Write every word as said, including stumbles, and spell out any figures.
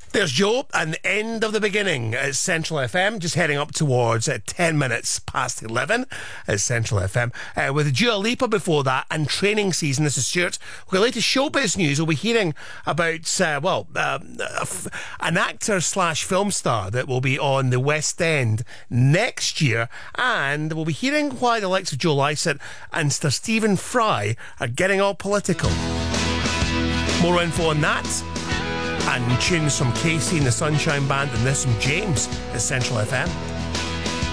There's Joe and the end of the beginning at Central F M, just heading up towards uh, ten minutes past eleven at Central F M. Uh, with Dua Lipa before that and Training Season. This is Stuart. With the latest showbiz news, we'll be hearing about, uh, well, um, an actor slash film star that will be on the West End next year. And we'll be hearing why the likes of Joe Lycett and Sir Stephen Fry are getting all political. More info on that. And tunes from Casey and the Sunshine Band and this from James at Central F M.